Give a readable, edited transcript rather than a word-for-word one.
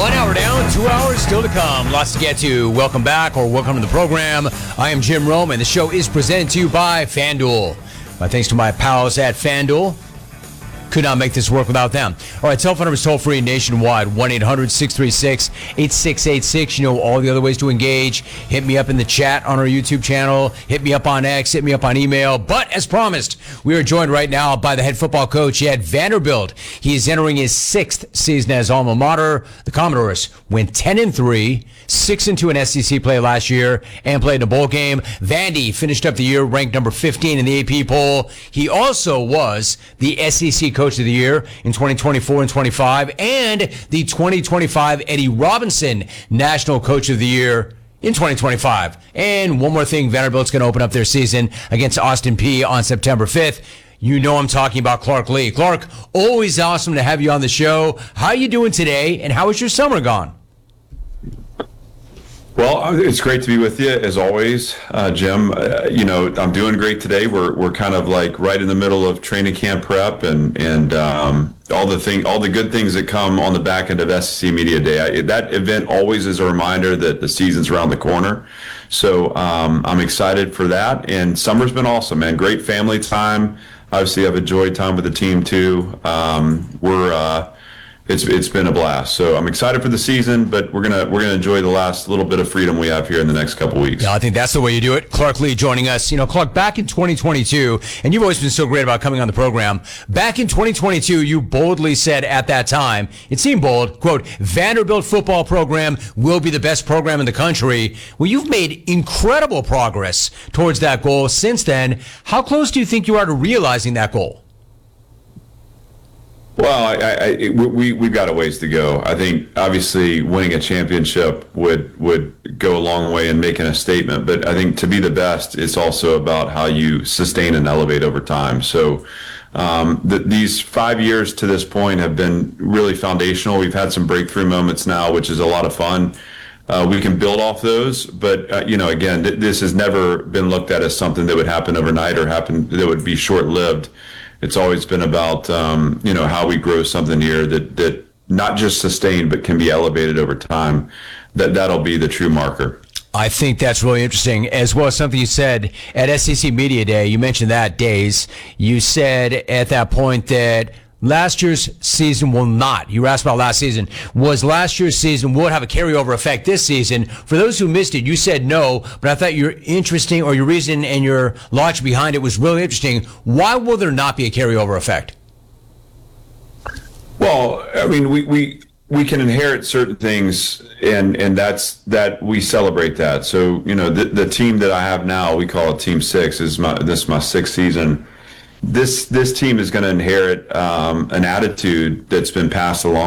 1 hour down, 2 hours still to come. Lots to get to. Welcome back or welcome to the program. I am Jim Rome, and the show is presented to you by FanDuel. My thanks to my pals at FanDuel. Could not make this work without them. All right, telephone number is toll-free nationwide, 1-800-636-8686. You know all the other ways to engage. Hit me up in the chat on our YouTube channel. Hit me up on X. Hit me up on email. But as promised, we are joined right now by the head football coach at Vanderbilt. He is entering his 6th season as alma mater. The Commodores went 10-3, 6-2 in SEC play last year, and played in a bowl game. Vandy finished up the year ranked number 15 in the AP poll. He also was the SEC Coach of the Year in 2024 and 25, and the 2025 Eddie Robinson National Coach of the Year in 2025. And one more thing, Vanderbilt's going to open up their season against Austin Peay on September 5th. You know I'm talking about Clark Lea. Clark, always awesome to have you on the show. How are you doing today, and how has your summer gone? Well, it's great to be with you as always, Jim. I'm doing great today. We're kind of like right in the middle of training camp prep and all the good things that come on the back end of SEC Media Day. That event always is a reminder that the season's around the corner. So I'm excited for that. And summer's been awesome, man. Great family time. Obviously, I've enjoyed time with the team too. It's been a blast. So I'm excited for the season, but we're gonna enjoy the last little bit of freedom we have here in the next couple weeks. Yeah, I think that's the way you do it. Clark Lea joining us. You know, Clark, back in 2022, and you've always been so great about coming on the program. Back in 2022, you boldly said at that time, it seemed bold, quote, Vanderbilt football program will be the best program in the country. Well, you've made incredible progress towards that goal since then. How close do you think you are to realizing that goal? Well, we've got a ways to go. I think obviously winning a championship would go a long way in making a statement. But I think to be the best, it's also about how you sustain and elevate over time. So these 5 years to this point have been really foundational. We've had some breakthrough moments now, which is a lot of fun. We can build off those, but again, this has never been looked at as something that would happen overnight or that would be short-lived. It's always been about, how we grow something here that not just sustained, but can be elevated over time. That'll be the true marker. I think that's really interesting, as well as something you said at SEC Media Day. You mentioned that, Days. You said at that point that last year's season will not. You were asked about last season. Was last year's season will it have a carryover effect this season? For those who missed it, you said no, but I thought your reason and your logic behind it was really interesting. Why will there not be a carryover effect? Well, I mean, we can inherit certain things, and that we celebrate that. So, the team that I have now, we call it Team 6, this is my 6th season. This team is going to inherit an attitude that's been passed along